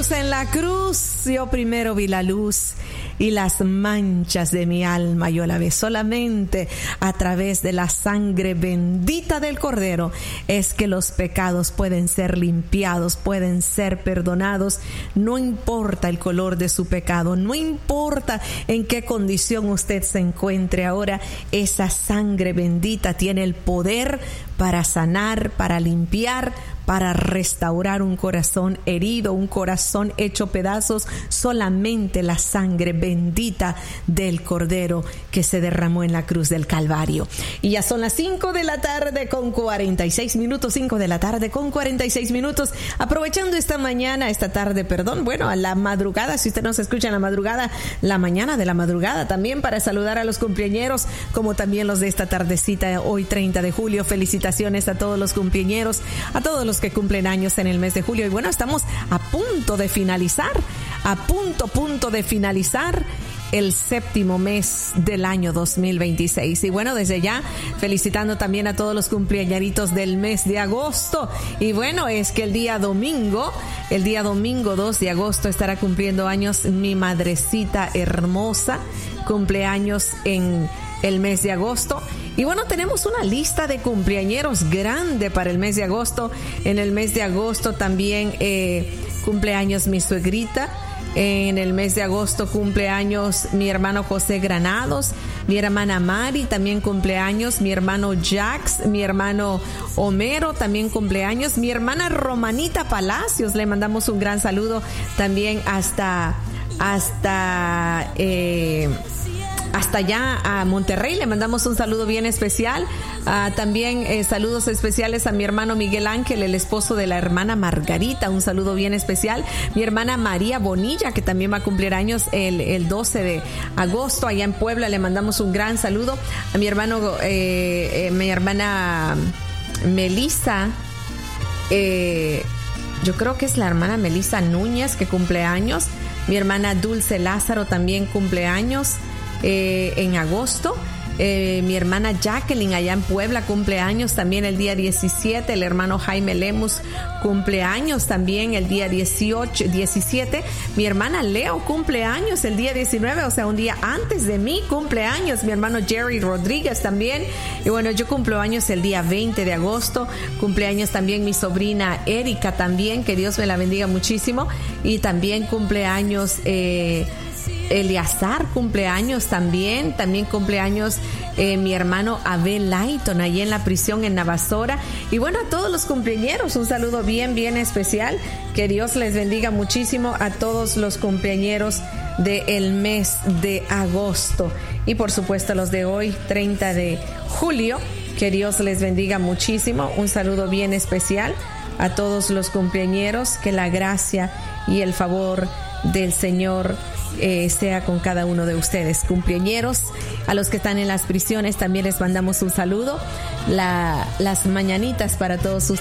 Jesús en la cruz, yo primero vi la luz y las manchas de mi alma yo la vi. Solamente a través de la sangre bendita del Cordero es que los pecados pueden ser limpiados, pueden ser perdonados. No importa el color de su pecado, no importa en qué condición usted se encuentre ahora, esa sangre bendita tiene el poder para sanar, para limpiar, para restaurar un corazón herido, un corazón hecho pedazos. Solamente la sangre bendita del Cordero que se derramó en la cruz del Calvario. Y ya son las 5 de la tarde con 46 minutos, 5 de la tarde con 46 minutos. Aprovechando esta tarde, bueno, a la madrugada, si usted nos escucha en la madrugada, la mañana de la madrugada también, para saludar a los cumpleañeros, como también los de esta tardecita, hoy 30 de julio. Felicitaciones a todos los cumpleañeros, a todos los que cumplen años en el mes de julio. Y bueno, estamos a punto de finalizar el séptimo mes del año 2026. Y bueno, desde ya felicitando también a todos los cumpleañeritos del mes de agosto. Y bueno, es que el día domingo 2 de agosto estará cumpliendo años mi madrecita hermosa, cumpleaños en el mes de agosto. Y bueno, tenemos una lista de cumpleañeros grande para el mes de agosto. En el mes de agosto también cumpleaños mi suegrita. En el mes de agosto cumpleaños mi hermano José Granados, mi hermana Mari también cumpleaños, mi hermano Jax, mi hermano Homero también cumpleaños, mi hermana Romanita Palacios, le mandamos un gran saludo también hasta allá a Monterrey. Le mandamos un saludo bien especial. También saludos especiales a mi hermano Miguel Ángel, el esposo de la hermana Margarita. Un saludo bien especial. Mi hermana María Bonilla, que también va a cumplir años el 12 de agosto allá en Puebla. Le mandamos un gran saludo. A mi hermana Melissa, yo creo que es la hermana Melissa Núñez, que cumple años. Mi hermana Dulce Lázaro también cumple años en agosto. Mi hermana Jacqueline allá en Puebla cumple años también el día 17. El hermano Jaime Lemus cumple años también el día 17. Mi hermana Leo cumple años el día 19, o sea, un día antes de mí cumple años. Mi hermano Jerry Rodríguez también. Y bueno, yo cumplo años el día 20 de agosto. Cumpleaños también mi sobrina Erika también, que Dios me la bendiga muchísimo. Y también cumpleaños Eleazar, cumpleaños también cumpleaños mi hermano Abel Layton allí en la prisión en Navasora. Y bueno, a todos los cumpleañeros un saludo bien especial, que Dios les bendiga muchísimo a todos los cumpleañeros del mes de agosto, y por supuesto los de hoy 30 de julio, que Dios les bendiga muchísimo. Un saludo bien especial a todos los cumpleañeros, que la gracia y el favor del Señor sea con cada uno de ustedes, cumpleañeros. A los que están en las prisiones también les mandamos un saludo. Las mañanitas para todos ustedes.